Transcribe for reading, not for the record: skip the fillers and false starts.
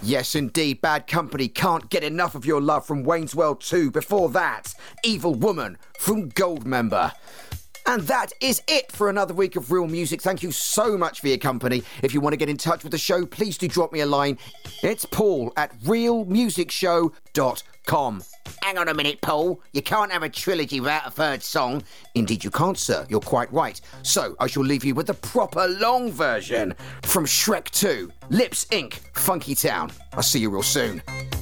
Yes, indeed. Bad Company, Can't Get Enough of Your Love from Wayne's World 2. Before that, Evil Woman from Goldmember. And that is it for another week of Real Music. Thank you so much for your company. If you want to get in touch with the show, please do drop me a line. It's paul@realmusicshow.com. Hang on a minute, Paul. You can't have a trilogy without a third song. Indeed you can't, sir. You're quite right. So I shall leave you with the proper long version from Shrek 2, Lips Inc., Funky Town. I'll see you real soon.